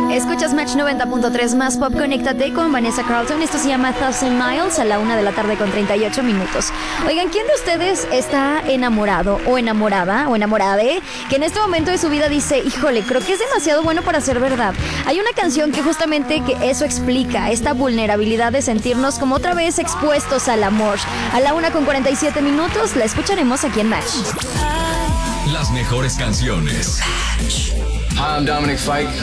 Escuchas Match 90.3 más pop. Conéctate con Vanessa Carlton. Esto se llama 1000 Miles a la 1:38 p.m. Oigan, ¿quién de ustedes está enamorado o enamorada o enamorade que en este momento de su vida dice, híjole, creo que es demasiado bueno para ser verdad? Hay una canción que justamente que eso explica, esta vulnerabilidad de sentirnos como otra vez expuestos al amor. A la 1:47 p.m. la escucharemos aquí en Match. Las mejores canciones. Hi, I'm Dominic Fike.